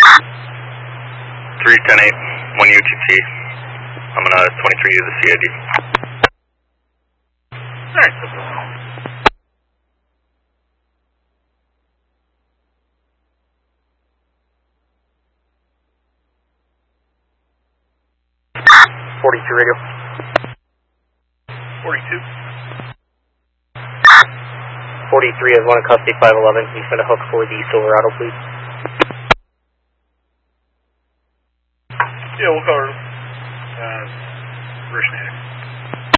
310-8, 1 UTT. I'm gonna 23 to the CID. Alright, so 42 radio. 42. 43 is 1 in custody 511. Can you send a hook for the Silverado, please? Yeah, we'll cover Rishnack.